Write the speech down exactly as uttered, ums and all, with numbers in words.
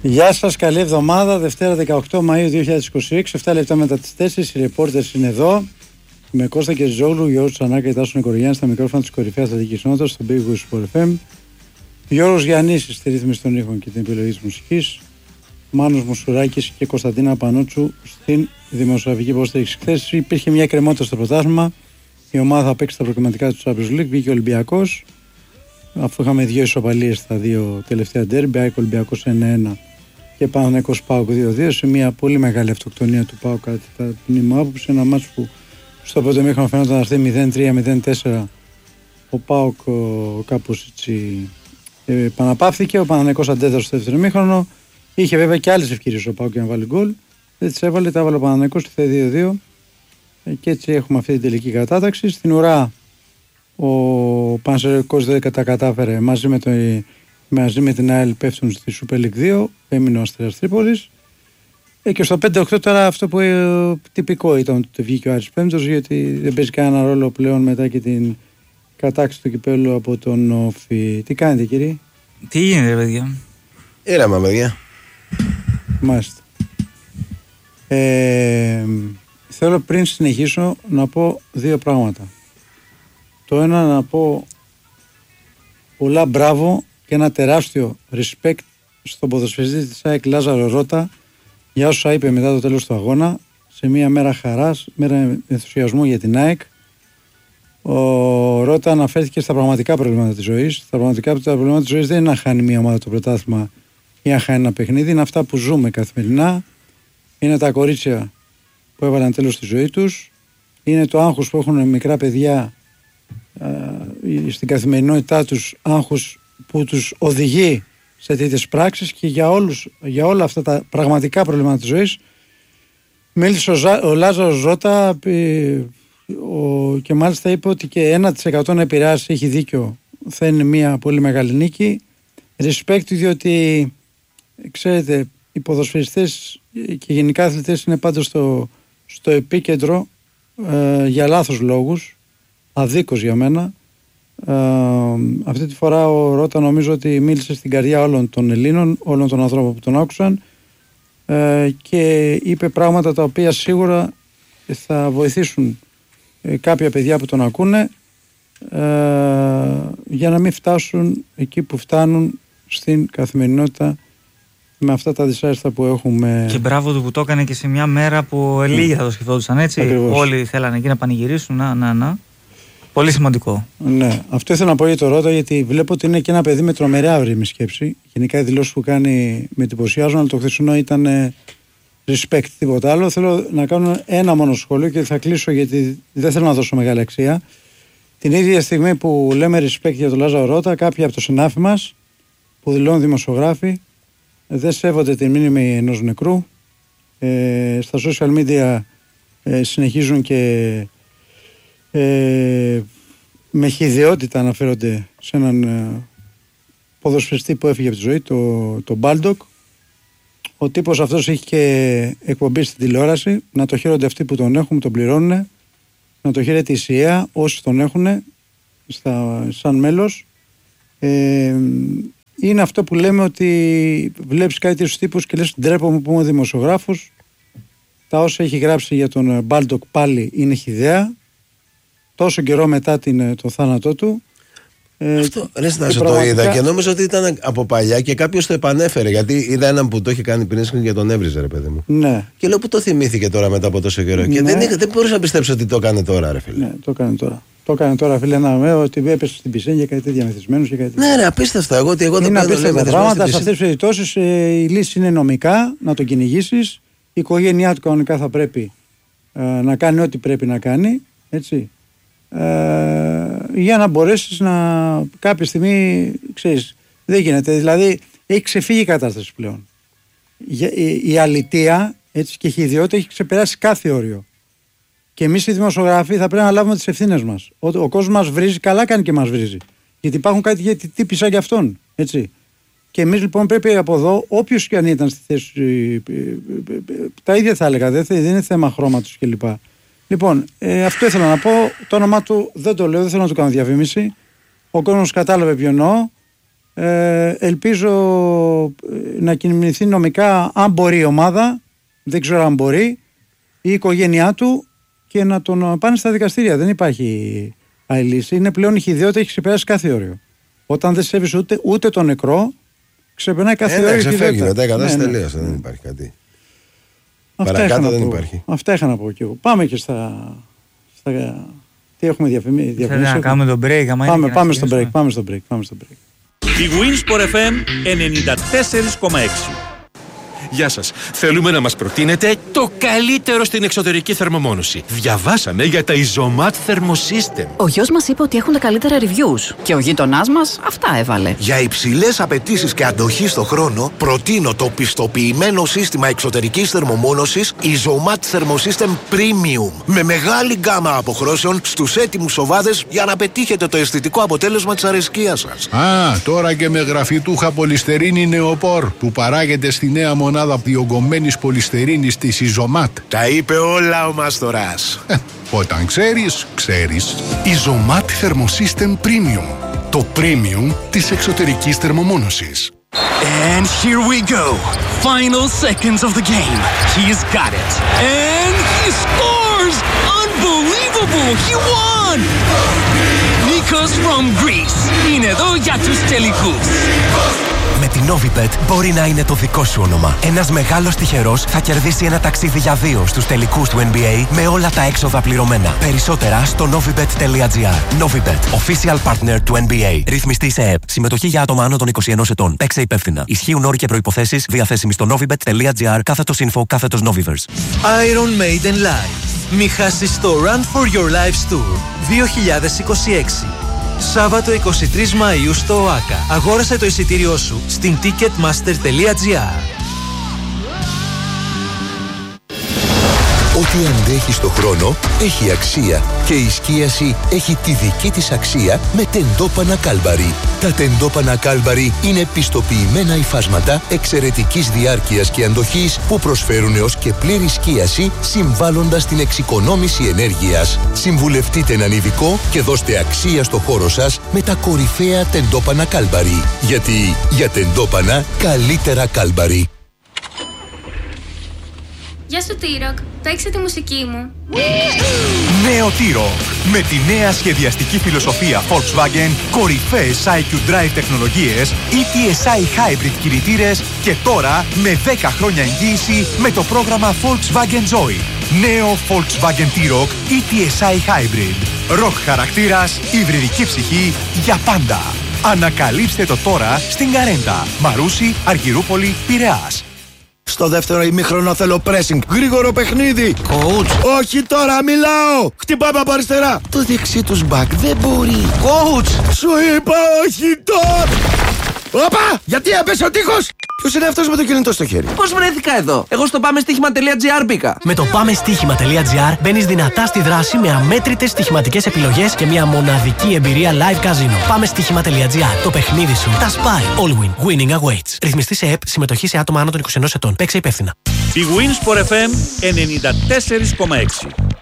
Γεια σας, καλή εβδομάδα. Δευτέρα δεκαοκτώ Μαΐου δύο χιλιάδες είκοσι έξι, εφτά λεπτά μετά τις τέσσερις. Οι ρεπόρτερς είναι εδώ. Με Κώστα Κεζόγλου, Γιώργος Τσανάκα και Τάσο Νικοριάννη στα μικρόφωνα της κορυφαίας αθλητικής νότας, στον Big Wings Sport εφ εμ. Γιώργος Γιαννίσης στη ρύθμιση των ήχων και την επιλογή της μουσικής. Μάνος Μουσουράκης και Κωνσταντίνα Πανούτσου στην δημοσιογραφική υποστήριξη. Χθες υπήρχε μια κρεμότητα στο πρωτάθλημα. Η ομάδα θα παίξει τα προκριματικά του Champions League. Βγήκε ο Ολυμπιακός. Αφού είχαμε δύο ισοπαλίες στα δύο τελευταία ντέρμπι, ΑΕΚ Ολυμπιακός ένα ένα και Παναθηναϊκός ΠΑΟΚ δύο δύο, σε μια πολύ μεγάλη αυτοκτονία του ΠΑΟΚ κατά την μου άποψη. Ένα μάτσο που στο πρώτο μήχρονο φαίνονταν να έρθει μηδέν τρία μηδέν τέσσερα. Ο ΠΑΟΚ κάπως έτσι επαναπαύθηκε. Ο Παναθηναϊκός αντέδρασε στο δεύτερο μήχρονο. Είχε βέβαια και άλλες ευκαιρίες ο ΠΑΟΚ για να βάλει γκολ. Δεν τις έβαλε, τα έβαλε ο Παναθηναϊκός στη θέση δύο δύο. Και έτσι έχουμε αυτή την τελική κατάταξη. Στην ουρά ο Πανσεραϊκός δεν τα κατάφερε, μαζί με, το, μαζί με την ΑΕΛ πέφτουν στη Super League δύο, έμεινε ο Αστέρας Τρίπολης. Ε, και στο πέντε οκτώ τώρα αυτό που ε, τυπικό ήταν ότι βγήκε ο Άρης Πέμπτος, γιατί δεν παίζει κανένα ρόλο πλέον μετά και την κατάξη του κυπέλλου από τον Όφη. Τι κάνετε κύριε? Τι γίνεται παιδιά? Ήρεμα παιδιά. Μάλιστα. Ε, θέλω πριν συνεχίσω να πω δύο πράγματα. Το ένα να πω πολλά μπράβο και ένα τεράστιο respect στον ποδοσφαιριστή της ΑΕΚ Λάζαρο Ρώτα για όσα είπε μετά το τέλος του αγώνα, σε μια μέρα χαράς, μέρα ενθουσιασμού για την ΑΕΚ. Ο Ρώτα αναφέρθηκε στα πραγματικά προβλήματα της ζωής. Τα πραγματικά προβλήματα της ζωής δεν είναι να χάνει μια ομάδα το πρωτάθλημα ή να χάνει ένα παιχνίδι, είναι αυτά που ζούμε καθημερινά. Είναι τα κορίτσια που έβαλαν τέλος στη ζωή τους, είναι το άγχος που έχουν μικρά παιδιά στην καθημερινότητά τους, άγχος που τους οδηγεί σε τέτοιες πράξεις, και για, όλους, για όλα αυτά τα πραγματικά προβλήματα της ζωής μίλησε ο, Ζα, ο Λάζαρος Ρώτα ε, ο, και μάλιστα είπε ότι και ένα τοις εκατό να επηρεάσει, έχει δίκιο, θα είναι μια πολύ μεγάλη νίκη. Respect, διότι ξέρετε οι ποδοσφαιριστές και γενικά αθλητές είναι πάντα στο, στο επίκεντρο ε, για λάθος λόγους, αδίκως για μένα. Ε, αυτή τη φορά ο Ρώτα νομίζω ότι μίλησε στην καρδιά όλων των Ελλήνων, όλων των ανθρώπων που τον άκουσαν, ε, και είπε πράγματα τα οποία σίγουρα θα βοηθήσουν ε, κάποια παιδιά που τον ακούνε, ε, για να μην φτάσουν εκεί που φτάνουν στην καθημερινότητα με αυτά τα δυσάρεστα που έχουμε. Και μπράβο του που το έκανε και σε μια μέρα που λίγοι θα το σκεφτόντουσαν, έτσι. Ακριβώς. Όλοι θέλανε εκεί να πανηγυρίσουν, να, να, να. Πολύ σημαντικό. Ναι, αυτό ήθελα να πω για το Ρώτα, γιατί βλέπω ότι είναι και ένα παιδί με τρομερή αύρημη σκέψη. Γενικά οι δηλώσεις που κάνει με εντυπωσιάζουν, αλλά το χθεσινό ήταν respect, τίποτα άλλο. Θέλω να κάνω ένα μόνο σχόλιο και θα κλείσω, γιατί δεν θέλω να δώσω μεγάλη αξία. Την ίδια στιγμή που λέμε respect για τον Λάζαρο Ρώτα, κάποιοι από το συνάφι μας που δηλώνουν δημοσιογράφοι δεν σέβονται τη μνήμη ενός νεκρού. Ε, στα social media ε, συνεχίζουν και ε, με χυδαιότητα αναφέρονται σε έναν ε, ποδοσφαιριστή που έφυγε από τη ζωή, το, το Μπάλντοκ. Ο τύπος αυτός έχει και εκπομπή στην τηλεόραση. Να το χαίρονται αυτοί που τον έχουν, τον πληρώνουν. Να το χαίρεται η ΣΥΑ όσοι τον έχουν στα, σαν μέλος. Ε, είναι αυτό που λέμε, ότι βλέπεις κάτι τέτοιους τύπους και λες ντρέπομαι που είμαι δημοσιογράφος. Τα όσα έχει γράψει για τον Μπάλντοκ πάλι είναι χυδαία. Τόσο καιρό μετά την, το θάνατό του. Αυτό ε, ρε Στάσο, πραγματικά... το είδα και νόμιζα ότι ήταν από παλιά και κάποιος το επανέφερε. Γιατί είδα έναν που το είχε κάνει πριν και τον έβριζε, ρε παιδί μου. Ναι. Και λέω που το θυμήθηκε τώρα μετά από τόσο καιρό. Ναι. Και δεν, δεν μπορούσα να πιστέψω ότι το έκανε τώρα, ρε φίλε. Ναι, το έκανε τώρα. Το έκανε τώρα, φίλε, ένα μέρο ότι έπεσε στην πισίνη και κάτι τέτοια μεθυσμένους και κάτι τέτοια. Ναι, ρε, απίστευτο. Εγώ, ότι εγώ είναι το απίστευτα πράγματα. Σε αυτές τις περιπτώσεις ε, η λύση είναι νομικά, να τον κυνηγήσεις. Η οικογένειά του κανονικά θα πρέπει ε, να κάνει ό,τι πρέπει να κάνει. Έτσι. Ε, για να μπορέσεις να κάποια στιγμή, ξέρεις, δεν γίνεται, δηλαδή έχει ξεφύγει η κατάσταση πλέον. Η, η αλητεία, έτσι, και η χυδιότητα έχει ξεπεράσει κάθε όριο, και εμείς οι δημοσιογράφοι θα πρέπει να λάβουμε τις ευθύνες μας. Ο, ο κόσμος μας βρίζει, καλά κάνει και μας βρίζει, γιατί υπάρχουν κάτι τύποι σαν κι αυτόν, έτσι. Και εμείς λοιπόν πρέπει από εδώ, όποιος και αν ήταν στη θέση, τα ίδια θα έλεγα, δεν, δεν είναι θέμα χρώματος κλπ. Λοιπόν, ε, αυτό ήθελα να πω. Το όνομά του δεν το λέω, δεν θέλω να του κάνω διαφήμιση. Ο κόσμος κατάλαβε ποιο εννοώ. Ε, ελπίζω να κινηθεί νομικά, αν μπορεί η ομάδα, δεν ξέρω αν μπορεί, η οικογένειά του, και να τον πάνε στα δικαστήρια. Δεν υπάρχει άλλη λύση. Είναι πλέον η χυδαιότητα, έχει ξεπεράσει κάθε όριο. Όταν δεν σέβεις ούτε, ούτε το νεκρό, ξεπερνάει κάθε όριο. Ναι, ξεφεύγει μετά, η κατάσταση τελείωσε. Δεν υπάρχει κάτι. Παρακάτω δεν υπάρχει. Αυτά είχα να πω και εγώ. Πάμε και στα. στα τι έχουμε διαφημίσει. Θέλετε να κάνουμε τον break. Πάμε, πάμε στο break. Πάμε στο break. Πάμε στο break. Η Winsport εφ εμ ενενήντα τέσσερα κόμμα έξι. Γεια σας. Θέλουμε να μας προτείνετε το καλύτερο στην εξωτερική θερμομόνωση. Διαβάσαμε για τα Isomat Thermosystem. Ο γιος μας είπε ότι έχουν τα καλύτερα reviews και ο γείτονάς μας αυτά έβαλε. Για υψηλές απαιτήσεις και αντοχή στο χρόνο, προτείνω το πιστοποιημένο σύστημα εξωτερικής θερμομόνωσης Isomat Thermosystem Premium. Με μεγάλη γκάμα αποχρώσεων στους έτοιμους οβάδες για να πετύχετε το αισθητικό αποτέλεσμα της αρεσκίας σας. Α, τώρα και με γραφιτούχα πολυστερίνη νεοπόρ που παράγεται στη νέα μονάδα διογκωμένης πολυστερίνης της Isomat. Τα είπε όλα ο Μάστορας. Ε, όταν ξέρεις, ξέρεις. Isomat Thermosystem Premium. Το premium της εξωτερικής θερμομόνωσης. And here we go. Final seconds of the game. He's got it. And he scores! Unbelievable! He won! Nikos from Greece. Είναι εδώ για τους τελικούς. Με την Novibet μπορεί να είναι το δικό σου όνομα. Ένας μεγάλος τυχερός θα κερδίσει ένα ταξίδι για δύο στους τελικούς του N B A με όλα τα έξοδα πληρωμένα. Περισσότερα στο novibet τελεία gr. Novibet, official partner του N B A. Ρυθμιστή σε ΕΕΠ. Συμμετοχή για άτομα άνω των είκοσι ενός ετών. Παίξε υπεύθυνα. Ισχύουν όροι και προϋποθέσεις. Διαθέσιμοι στο novibet τελεία gr κάθετος info κάθετος Noviverse. Iron Maiden Live. Μη χάσεις το Run for Your Lives Tour δύο χιλιάδες είκοσι έξι. Σάββατο εικοστή τρίτη Μαΐου στο ΟΑΚΑ. Αγόρασε το εισιτήριό σου στην ticketmaster τελεία gr. Ό,τι αντέχει στο χρόνο έχει αξία και η σκίαση έχει τη δική της αξία με τεντόπανα Κάλμπαρι. Τα τεντόπανα Κάλμπαρι είναι πιστοποιημένα υφάσματα εξαιρετικής διάρκειας και αντοχής που προσφέρουν έως και πλήρη σκίαση, συμβάλλοντας την εξοικονόμηση ενέργειας. Συμβουλευτείτε έναν ειδικό και δώστε αξία στο χώρο σας με τα κορυφαία τεντόπανα Κάλμπαρι. Γιατί για τεντόπανα καλύτερα Κάλμπαρι. Γεια σου T-Rock, παίξε τη μουσική μου. Νέο T-Rock. Με τη νέα σχεδιαστική φιλοσοφία Volkswagen, κορυφαίες άι κιου Drive τεχνολογίες, ι τι ες άι Hybrid κινητήρες και τώρα με δέκα χρόνια εγγύηση με το πρόγραμμα Volkswagen Joy. Νέο Volkswagen T-Rock ι τι ες άι Hybrid. Rock χαρακτήρας, υβριδική ψυχή για πάντα. Ανακαλύψτε το τώρα στην Καρέντα, Μαρούσι, Αργυρούπολη, Πειραιάς. Στο δεύτερο ημίχρονο θέλω pressing. Γρήγορο παιχνίδι. Coach. Όχι τώρα, μιλάω. Χτυπάμε από αριστερά. Το δεξί τους μπακ δεν μπορεί. Coach. Σου είπα όχι τώρα. Όπα! Γιατί έπεσε ο τείχος. Ποιος είναι αυτός με το κινητό στο χέρι. Πώς βρέθηκα εδώ. Εγώ στο πάμε στοίχημα τελεία gr μπήκα. Με το πάμε στοίχημα τελεία gr μπαίνεις δυνατά στη δράση με αμέτρητες στοιχηματικές επιλογές και μια μοναδική εμπειρία live casino. Πάμε στοίχημα τελεία gr. Το παιχνίδι σου τα σπάει. All win. Winning awaits. Ρυθμιστή σε ΕΕΠ. Συμμετοχή σε άτομα άνω των είκοσι ενός ετών. Παίξε υπεύθυνα. Η Winsport εφ εμ ενενήντα τέσσερα κόμμα έξι.